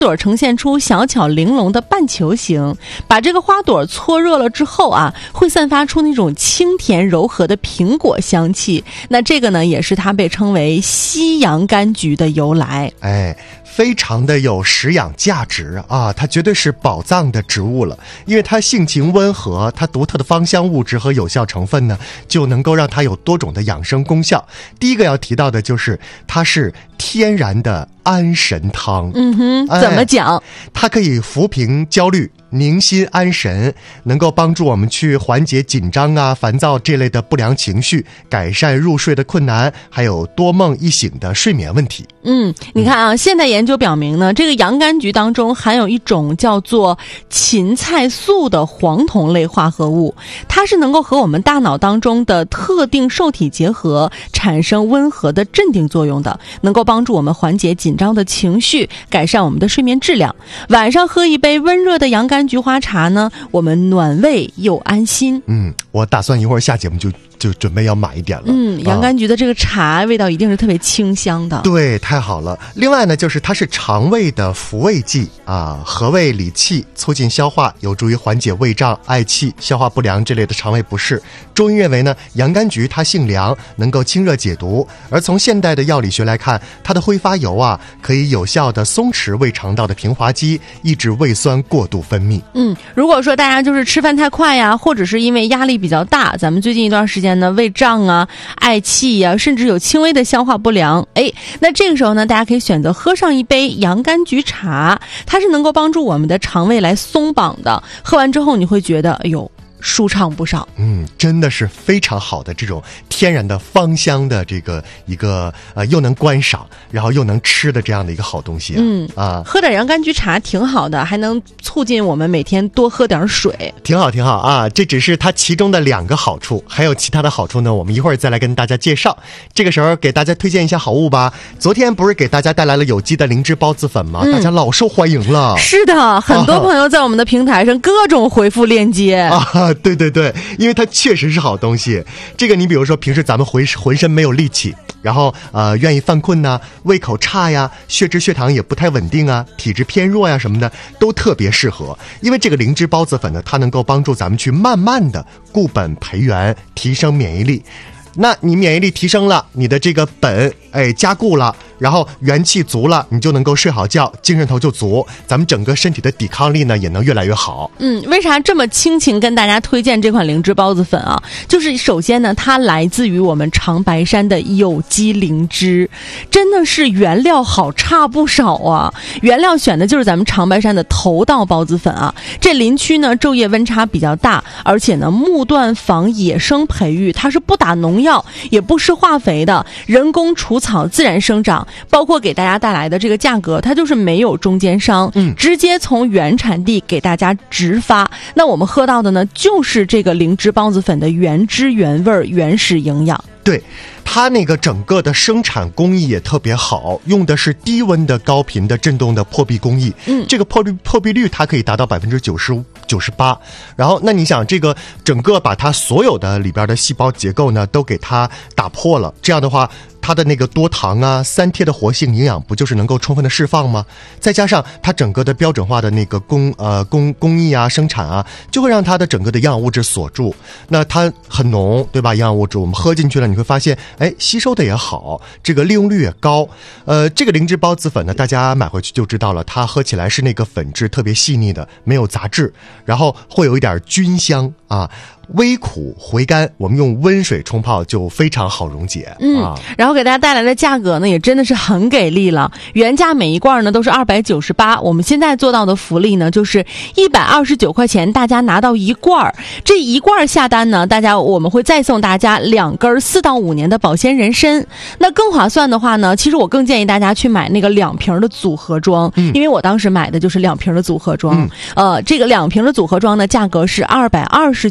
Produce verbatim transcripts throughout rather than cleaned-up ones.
朵呈现出小巧玲珑的半球形，把这个花朵搓热了之后啊，会散发出那种清甜柔和的苹果香气。那这个呢，也是它被称为西洋甘菊的由来。 哎，非常的有食养价值啊，它绝对是宝藏的植物了。因为它性情温和，它独特的芳香物质和有效成分呢，就能够让它有多种的养生功效。第一个要提到的就是它是天然的安神汤。 嗯哼， 哎、 怎么讲？ 它可以抚平焦虑，宁心安神，能够帮助我们去缓解紧张啊、烦躁这类的不良情绪，改善入睡的困难，还有多梦易醒的睡眠问题。 嗯，你看啊，现代研究表明呢，这个洋甘菊当中含有一种叫做芹菜素的黄酮类化合物，它是能够和我们大脑当中的特定受体结合，产生温和的镇定作用的，能够帮助我们缓解紧张的情绪，改善我们的睡眠质量。晚上喝一杯温热的洋甘菊花茶呢，我们暖胃又安心。 嗯，我打算一会儿下节目就就准备要买一点了。 嗯，洋甘菊的这个茶、啊、味道一定是特别清香的。 对，太好了。另外呢，就是它是肠胃的抚慰剂啊，和胃理气，促进消化，有助于缓解胃胀、嗳气、消化不良这类的肠胃不适。中医认为呢，洋甘菊它性凉，能够清热解毒。而从现代的药理学来看，它的挥发油啊，可以有效的松弛胃肠道的平滑肌，抑制胃酸过度分泌。 嗯，如果说大家就是吃饭太快呀，或者是因为压力比较大，咱们最近一段时间呢，胃胀啊、嗳气呀、啊，甚至有轻微的消化不良，哎，那这个时候呢，大家可以选择喝上一杯洋甘菊茶，它是能够帮助我们的肠胃来松绑的。喝完之后，你会觉得，哎呦，舒畅不少。 嗯，真的是非常好的这种天然的芳香的这个一个呃，又能观赏，然后又能吃的这样的一个好东西啊。 嗯啊， 喝点洋甘菊茶挺好的，还能促进我们每天多喝点水。 挺好挺好啊，这只是它其中的两个好处，还有其他的好处呢，我们一会儿再来跟大家介绍。这个时候给大家推荐一下好物吧。昨天不是给大家带来了有机的灵芝孢子粉吗？嗯、大家老受欢迎了。 是的，很多朋友在我们的平台上各种回复链接啊，对对对，因为它确实是好东西。这个你比如说平时咱们浑浑身没有力气，然后呃愿意犯困呐、胃口差呀、血脂血糖也不太稳定啊、体质偏弱呀什么的，都特别适合。因为这个灵芝孢子粉呢，它能够帮助咱们去慢慢的固本培元，提升免疫力。那你免疫力提升了，你的这个本哎加固了，然后元气足了，你就能够睡好觉，精神头就足，咱们整个身体的抵抗力呢也能越来越好。 嗯，为啥这么倾情跟大家推荐这款灵芝孢子粉啊？就是首先呢，它来自于我们长白山的有机灵芝，真的是原料好差不少啊。原料选的就是咱们长白山的头道孢子粉啊。这林区呢昼夜温差比较大，而且呢木段仿野生培育，它是不打农药也不施化肥的，人工除草自然生长。包括给大家带来的这个价格，它就是没有中间商，嗯，直接从原产地给大家直发。那我们喝到的呢，就是这个灵芝孢子粉的原汁原味、原始营养。 对，它那个整个的生产工艺也特别好，用的是低温的高频的振动的破壁工艺。嗯，这个破壁破壁率它可以达到百分之九十五、九十八。然后，那你想，这个整个把它所有的里边的细胞结构呢，都给它打破了。这样的话，它的那个多糖啊、三萜的活性营养不就是能够充分的释放吗？再加上它整个的标准化的那个工呃工工艺啊、生产啊，就会让它的整个的营养物质锁住。那它很浓，对吧？营养物质我们喝进去了，你会发现，哎，吸收的也好，这个利用率也高。呃，这个灵芝孢子粉呢，大家买回去就知道了，它喝起来是那个粉质特别细腻的，没有杂质，然后会有一点菌香啊。微苦回甘，我们用温水冲泡就非常好溶解。 嗯、啊，然后给大家带来的价格呢，也真的是很给力了。原价每一罐呢都是二百九十八，我们现在做到的福利呢就是一百二十九块钱，大家拿到一罐。这一罐下单呢，大家我们会再送大家两根四到五年的保鲜人参。那更划算的话呢，其实我更建议大家去买那个两瓶的组合装，嗯、因为我当时买的就是两瓶的组合装。嗯、呃，这个两瓶的组合装呢，价格是二百二十九元。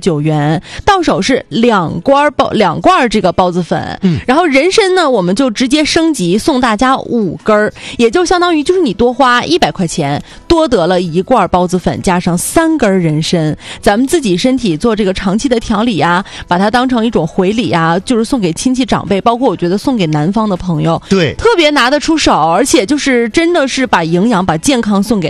钱，到手是两罐包两罐这个孢子粉。 嗯， 然后人参呢，我们就直接升级送大家五根儿，也就相当于就是你多花一百块钱，多得了一罐孢子粉加上三根人参。咱们自己身体做这个长期的调理呀，把它当成一种回礼啊，就是送给亲戚长辈，包括我觉得送给南方的朋友， 对， 特别拿得出手，而且就是真的是把营养把健康送给